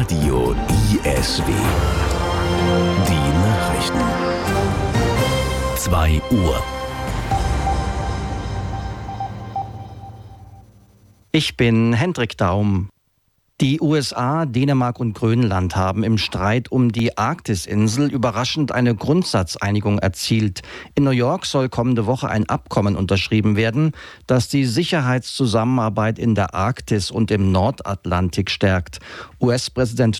Radio ISW. Die Nachrichten. 2 Uhr. Ich bin Hendrik Daum. Die USA, Dänemark und Grönland haben im Streit um die Arktisinsel überraschend eine Grundsatzeinigung erzielt. In New York soll kommende Woche ein Abkommen unterschrieben werden, das die Sicherheitszusammenarbeit in der Arktis und im Nordatlantik stärkt. US-Präsident